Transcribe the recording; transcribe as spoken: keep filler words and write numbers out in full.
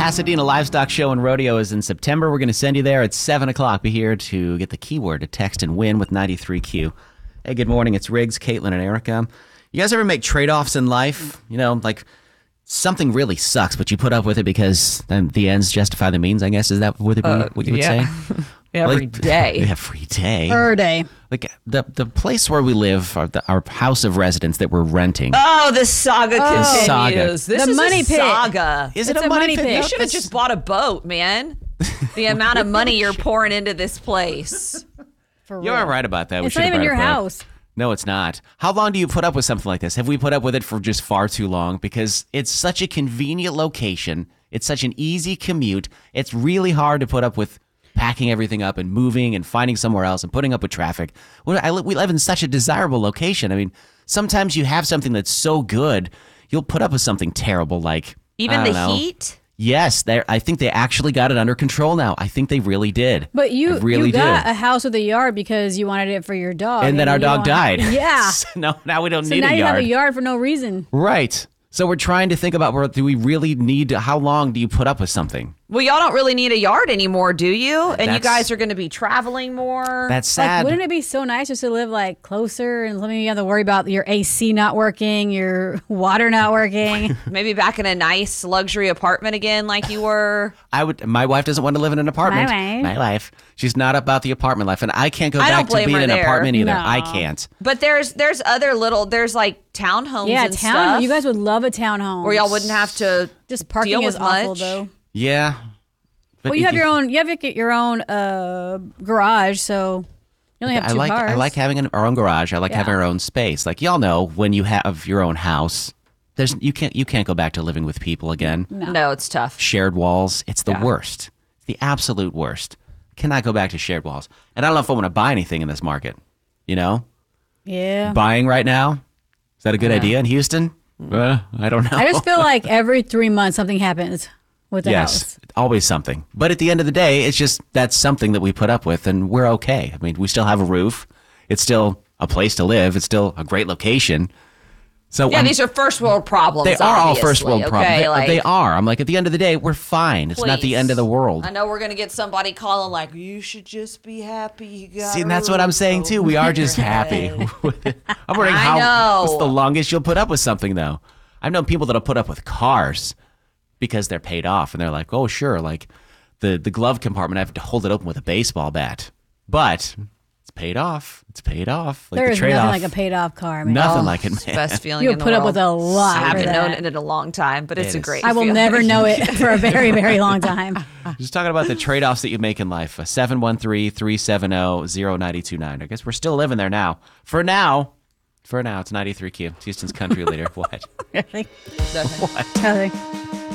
Pasadena Livestock Show and Rodeo is in September. We're going to send you there at seven o'clock. Be here to get the keyword to text and win with ninety-three Q. Hey, good morning. It's Riggs, Caitlin, and Erica. You guys ever make trade-offs in life? You know, like something really sucks, but you put up with it because then the ends justify the means, I guess. Is that what, uh, what you would yeah. say? Every like, day. Every day. Per day. Like the the place where we live, our, the, our house of residence that we're renting. Oh, the saga Oh. continues. Saga. This The is money a pit. saga. Is it It's a, a money, money pit? pit. No, You should have that's- just bought a boat, man. The amount of money you're pouring into this place. For You're real. all right about that. We It's should not have even brought your a boat. house. No, it's not. How long do you put up with something like this? Have we put up with it for just far too long? Because it's such a convenient location. It's such an easy commute. It's really hard to put up with packing everything up and moving and finding somewhere else and putting up with traffic. We I li- we live in such a desirable location. I mean, sometimes you have something that's so good, you'll put up with something terrible like Even I the don't know. heat? Yes, they I think they actually got it under control now. I think they really did. But you, They really you got did. a house with a yard because you wanted it for your dog. And then our you dog don't- died. Yeah. So no, now we don't So need now a you yard. have a yard for no reason. Right. So we're trying to think about, where do we really need to, how long do you put up with something? Well, y'all don't really need a yard anymore, do you? And you That's- guys are going to be traveling more. That's Like, sad. wouldn't it be so nice just to live like closer and something you have to worry about your A C not working, your water not working? Maybe back in a nice luxury apartment again like you were. I would. My wife doesn't want to live in an apartment. My wife. My wife. She's not about the apartment life, and I can't go I don't back to blame being her in an there. apartment either. No. I can't. But there's there's other little, there's like townhomes yeah, and town. stuff. You guys would love a townhome. where y'all wouldn't have to Just parking deal is with awful much. though. Yeah. But Well, you have your own. You have to get your own uh, garage, so you only have I two like. cars. I like having an, our own garage. I like Yeah. having our own space. Like y'all know, when you have your own house, there's you can't you can't go back to living with people again. No. it's tough. Shared walls. It's the Yeah. worst. It's the absolute worst. Cannot go back to shared walls. And I don't know if I want to buy anything in this market. You know, Yeah. buying right now. Is that a good idea in Houston? Uh, I don't know. I just feel like every three months something happens with the yes, house. always something. But at the end of the day, it's just that's something that we put up with, and we're okay. I mean, we still have a roof. It's still a place to live. It's still a great location. So Yeah, I'm- these are first world problems. they are all obviously, first world okay? problems. They, Like, they are. I'm like, at the end of the day, we're fine. It's not the please. end of the world. I know we're gonna get somebody calling like, you should just be happy. You got See, and that's what I'm saying too. We are just happy. I'm wondering I how. know. What's the longest you'll put up with something though? I've known people that'll put up with cars because they're paid off, and they're like, "Oh, sure." Like the the glove compartment, I have to hold it open with a baseball bat, but it's paid off. It's paid off. Like There the is trade-off. nothing like a paid off car, man. Nothing Oh, like it, it's the man. best feeling You in would the put up world. with a lot I for haven't that. known it in a long time, but it's It a is. great I will feeling. never know it for a very, very long time. Just talking about the trade-offs that you make in life. seven one three, three seven zero, zero nine two nine. I guess we're still living there now. For now. For now, it's ninety-three Q. It's Houston's country leader. What? Really? Nothing. Nothing.